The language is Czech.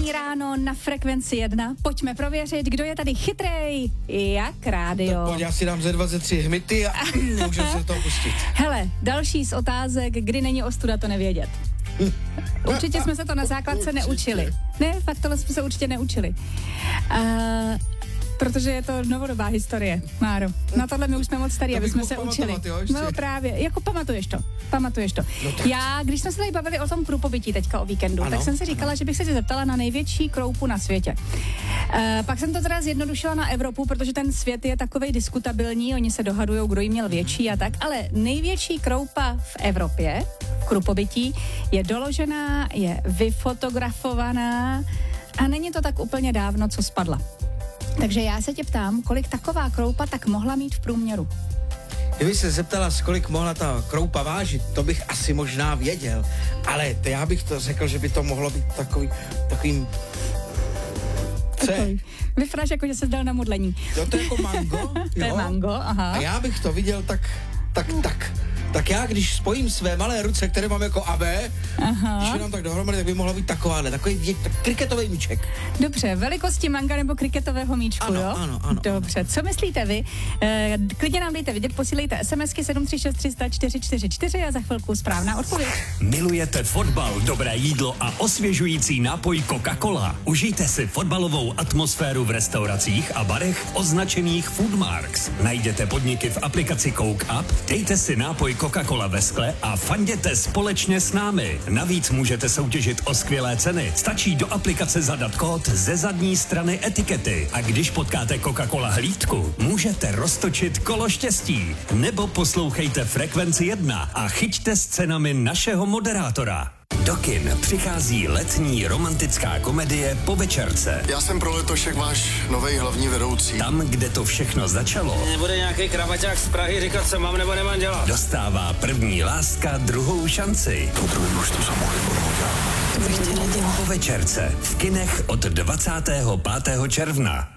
pondělní ráno na Frekvenci 1. Pojďme prověřit, kdo je tady chytrej jak rádio. Tak pojď, já si dám ze 2, ze 3 hmyty a můžeme se do toho pustit. Hele, další z otázek, kdy není ostuda to nevědět. Určitě jsme se to na základce neučili. Ne, fakt tohle jsme se určitě neučili. Protože je to novodobá historie, Máro. Na tohle my už jsme moc starý, aby jsme se učili. No právě, jako pamatuješ to. No, já, když jsme se tady bavili o tom krupobytí teďka o víkendu, tak jsem si říkala, že bych se tě zeptala na největší kroupu na světě. Pak jsem to teda zjednodušila na Evropu, protože ten svět je takovej diskutabilní, oni se dohadujou, kdo jí měl větší a tak, ale největší kroupa v Evropě, krupobytí, je doložená, je vyfotografovaná a není to tak úplně dávno, co spadla. Takže já se tě ptám, kolik taková kroupa tak mohla mít v průměru? Kdyby se zeptala, kolik mohla ta kroupa vážit, to bych asi možná věděl, ale já bych to řekl, že by to mohlo být takovým... Vyfráš, jako že se dal na modlení. Jo, to je jako mango. To je mango, aha. A já bych to viděl tak já, když spojím své malé ruce, které mám jako AB, když je nám tak dohromady, tak by mohla být takový kriketový míček. Dobře, velikosti manga nebo kriketového míčku, ano, jo? Ano. Dobře, co myslíte vy? Klidně nám dejte vidět, posílejte SMSky 736 300 444 a za chvilku správná odpověď. Milujete fotbal, dobré jídlo a osvěžující nápoj Coca-Cola? Užijte si fotbalovou atmosféru v restauracích a barech označených Foodmarks. Najděte podniky v aplikaci Coke Up, dejte si nápoj Coca-Cola ve skle a fanděte společně s námi. Navíc můžete soutěžit o skvělé ceny. Stačí do aplikace zadat kód ze zadní strany etikety. A když potkáte Coca-Cola hlídku, můžete roztočit kolo štěstí. Nebo poslouchejte Frekvenci 1 a chyťte s cenami našeho moderátora. Do kin přichází letní romantická komedie Po večerce. Já jsem pro letošek váš novej hlavní vedoucí. Tam, kde to všechno začalo, nebude nějaký kravaťák z Prahy říkat, co mám nebo nemám dělat. dostává první láska druhou šanci. Po druhý už to samohli Po večerce v kinech od 25. června.